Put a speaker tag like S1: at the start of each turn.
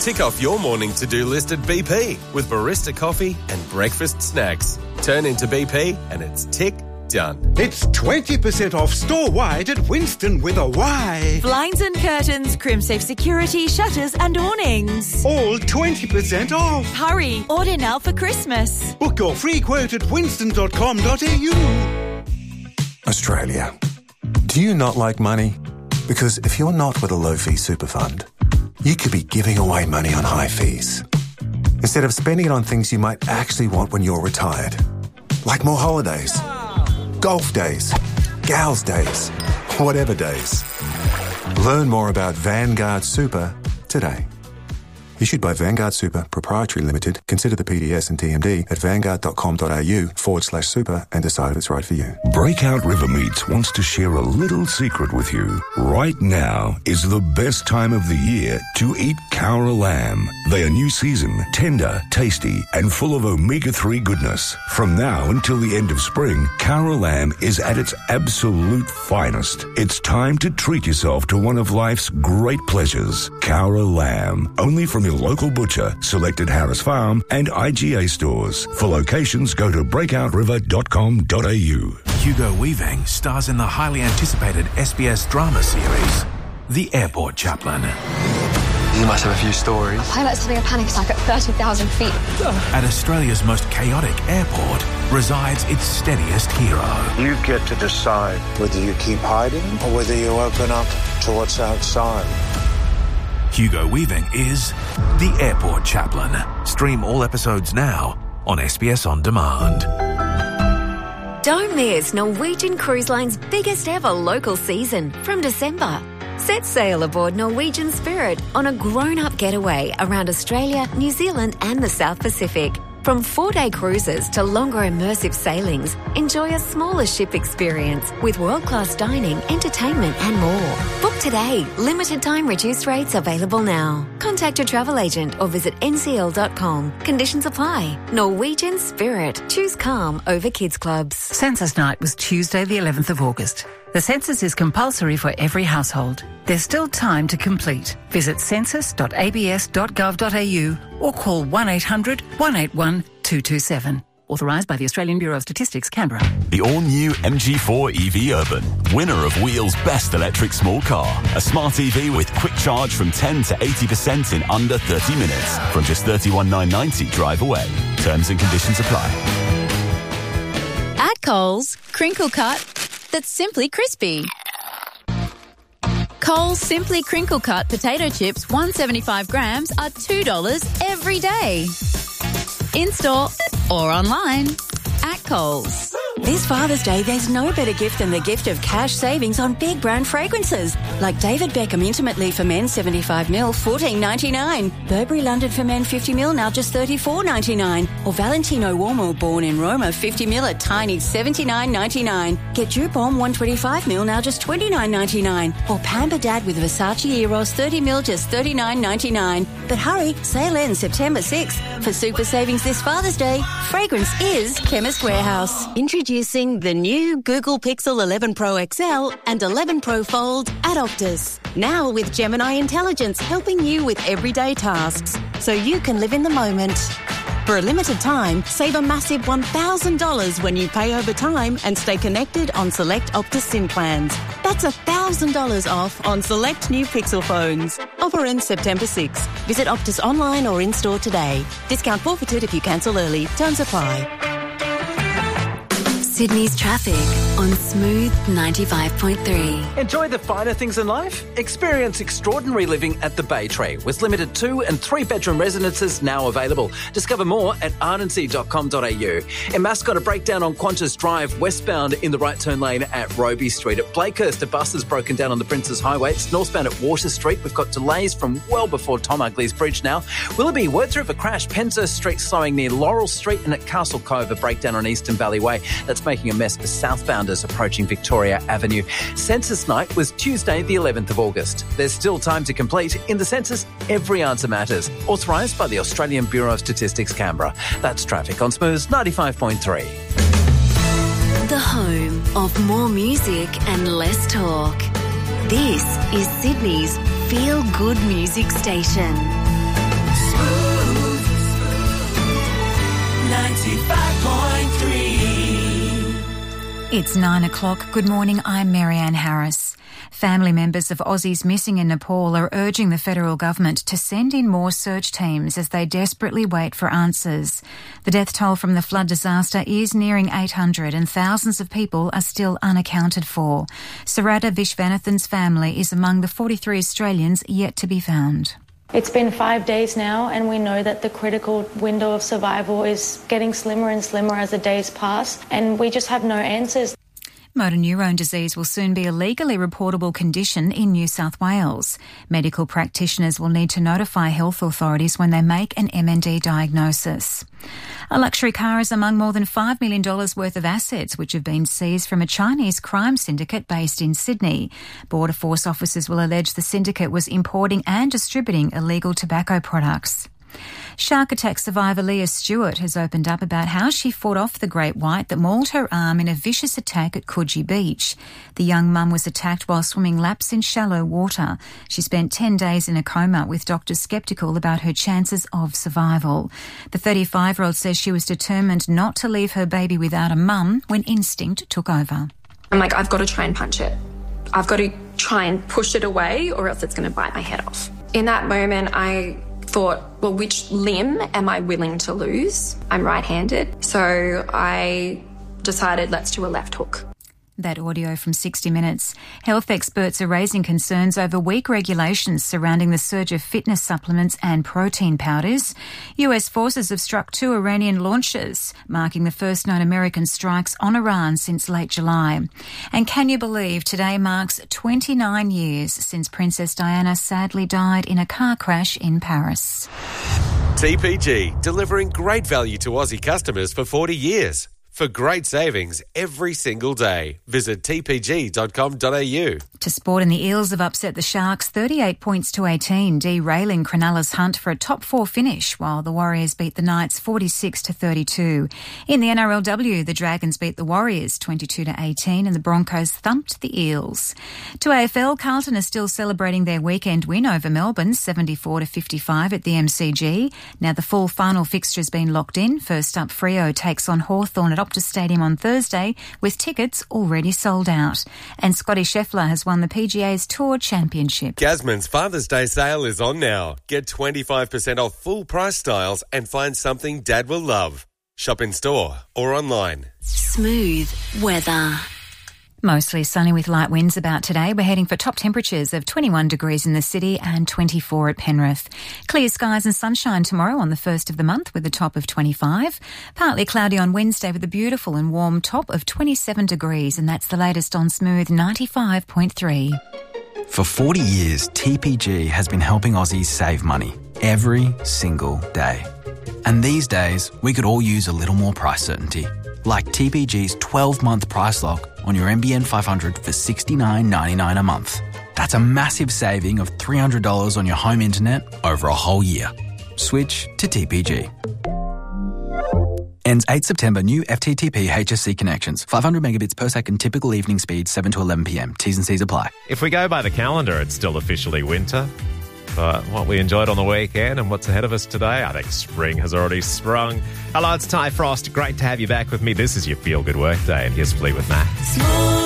S1: Tick off your morning to-do list at BP with barista coffee and breakfast snacks. Turn into BP and it's tick done.
S2: It's 20% off store-wide at Winston with a Y.
S3: Blinds and curtains, Crimsafe security, shutters and awnings.
S2: All 20% off.
S3: Hurry, order now for Christmas.
S2: Book your free quote at winston.com.au.
S4: Australia. Do you not like money? Because if you're not with a low-fee super fund, you could be giving away money on high fees instead of spending it on things you might actually want when you're retired, like more holidays, golf days, gals days, whatever days. Learn more about Vanguard Super today. Issued by Vanguard Super Proprietary Limited. Consider the PDS and TMD at vanguard.com.au/super and decide if it's right for you.
S5: Breakout River Meats wants to share a little secret with you. Right now is the best time of the year to eat Cowra lamb. They are new season, tender, tasty, and full of omega-3 goodness. From now until the end of spring, Cowra lamb is at its absolute finest. It's time to treat yourself to one of life's great pleasures. Cowra lamb. Only from your local butcher, selected Harris Farm and IGA stores. For locations, go to breakoutriver.com.au.
S6: Hugo Weaving stars in the highly anticipated SBS drama series, The Airport Chaplain.
S7: You must have a few stories.
S8: A pilot's having a panic attack at 30,000 feet.
S6: At Australia's most chaotic airport resides its steadiest hero.
S9: You get to decide whether you keep hiding or whether you open up to what's outside.
S6: Hugo Weaving is The Airport Chaplain. Stream all episodes now on SBS On Demand.
S10: Don't miss Norwegian Cruise Line's biggest ever local season from December. Set sail aboard Norwegian Spirit on a grown-up getaway around Australia, New Zealand and the South Pacific. From 4-day cruises to longer immersive sailings, enjoy a smaller ship experience with world-class dining, entertainment and more. Book today. Limited time reduced rates available now. Contact your travel agent or visit ncl.com. Conditions apply. Norwegian Spirit. Choose calm over kids clubs.
S11: Census night was Tuesday the 11th of August. The census is compulsory for every household. There's still time to complete. Visit census.abs.gov.au or call 1-800-181-227. Authorised by the Australian Bureau of Statistics, Canberra.
S12: The all-new MG4 EV Urban, winner of Wheel's best electric small car. A smart EV with quick charge from 10 to 80% in under 30 minutes. From just $31,990 drive away. Terms and conditions apply.
S13: At Coles, crinkle cut that's simply crispy. Coles Simply Crinkle Cut potato chips, 175 grams, are $2 every day. In-store or online at Coles.
S14: This Father's Day, there's no better gift than the gift of cash savings on big brand fragrances. Like David Beckham Intimately for Men 75ml, $14.99. Burberry London for Men 50ml, now just $34.99. Or Valentino Uomo Born in Roma 50ml at tiny $79.99. Get Dupont 125ml, now just $29.99. Or Pamper Dad with Versace Eros 30ml, just $39.99. But hurry, sale ends September 6th. For super savings this Father's Day, fragrance is Chemist Warehouse. Introducing the new Google Pixel 11 Pro XL and 11 Pro Fold at Optus. Now with Gemini Intelligence helping you with everyday tasks, so you can live in the moment. For a limited time, save a massive $1,000 when you pay over time and stay connected on select Optus SIM plans. That's $1,000 off on select new Pixel phones. Offer ends September 6. Visit Optus online or in-store today. Discount forfeited if you cancel early. Terms apply.
S10: Sydney's traffic on Smooth 95.3.
S15: Enjoy the finer things in life? Experience extraordinary living at the Bay Tree with limited 2- and 3-bedroom residences now available. Discover more at ardency.com.au. In Mascot, a breakdown on Qantas Drive westbound in the right turn lane at Roby Street. At Blakehurst, a bus has broken down on the Princes Highway. It's northbound at Water Street. We've got delays from well before Tom Ugley's Bridge now. Willoughby, Words River crash. Penshurst Street slowing near Laurel Street, and at Castle Cove, a breakdown on Eastern Valley Way. That's making a mess for southbounders approaching Victoria Avenue. Census night was Tuesday the 11th of August. There's still time to complete. In the census, every answer matters. Authorised by the Australian Bureau of Statistics, Canberra. That's traffic on Smooth 95.3.
S10: The home of more music and less talk. This is Sydney's feel-good music station.
S16: 95.3.
S17: It's 9 o'clock. Good morning, I'm Marianne Harris. Family members of Aussies missing in Nepal are urging the federal government to send in more search teams as they desperately wait for answers. The death toll from the flood disaster is nearing 800 and thousands of people are still unaccounted for. Sarada Vishwanathan's family is among the 43 Australians yet to be found.
S18: It's been 5 days now, and we know that the critical window of survival is getting slimmer and slimmer as the days pass, and we just have no answers.
S17: Motor neurone disease will soon be a legally reportable condition in New South Wales. Medical practitioners will need to notify health authorities when they make an MND diagnosis. A luxury car is among more than $5 million worth of assets which have been seized from a Chinese crime syndicate based in Sydney. Border Force officers will allege the syndicate was importing and distributing illegal tobacco products. Shark attack survivor Leah Stewart has opened up about how she fought off the great white that mauled her arm in a vicious attack at Coogee Beach. The young mum was attacked while swimming laps in shallow water. She spent 10 days in a coma, with doctors sceptical about her chances of survival. The 35-year-old says she was determined not to leave her baby without a mum when instinct took over.
S19: I'm like, I've got to try and punch it. I've got to try and push it away or else it's going to bite my head off. In that moment, I thought, well, which limb am I willing to lose? I'm right-handed, so I decided let's do a left hook.
S17: That audio from 60 Minutes. Health experts are raising concerns over weak regulations surrounding the surge of fitness supplements and protein powders. US forces have struck 2 Iranian launches, marking the first known American strikes on Iran since late July. And can you believe today marks 29 years since Princess Diana sadly died in a car crash in Paris.
S1: TPG, delivering great value to Aussie customers for 40 years. For great savings every single day, visit tpg.com.au.
S17: To sport, and the Eels have upset the Sharks 38 points to 18, derailing Cronulla's hunt for a top 4 finish, while the Warriors beat the Knights 46 to 32. In the NRLW, the Dragons beat the Warriors 22 to 18, and the Broncos thumped the Eels. To AFL, Carlton are still celebrating their weekend win over Melbourne 74 to 55 at the MCG. Now the full final fixture has been locked in. First up, Freo takes on Hawthorn at Optus Stadium on Thursday, with tickets already sold out. And Scotty Scheffler has won the PGA's Tour Championship.
S1: Gasman's Father's Day sale is on now. Get 25% off full price styles and find something Dad will love. Shop in store or online.
S10: Smooth weather.
S17: Mostly sunny with light winds about today. We're heading for top temperatures of 21 degrees in the city and 24 at Penrith. Clear skies and sunshine tomorrow on the 1st of the month with a top of 25. Partly cloudy on Wednesday with a beautiful and warm top of 27 degrees, and that's the latest on Smooth 95.3.
S20: For 40 years, TPG has been helping Aussies save money every single day. And these days, we could all use a little more price certainty. Like TPG's 12-month price lock on your NBN 500 for $69.99 a month. That's a massive saving of $300 on your home internet over a whole year. Switch to TPG. Ends 8 September. New FTTP HSC connections. 500 megabits per second. Typical evening speed 7 to 11 p.m. T's and C's apply.
S21: If we go by the calendar, it's still officially winter. But what we enjoyed on the weekend and what's ahead of us today, I think spring has already sprung. Hello, it's Ty Frost. Great to have you back with me. This is your Feel Good Work Day, and here's Fleetwood Mac.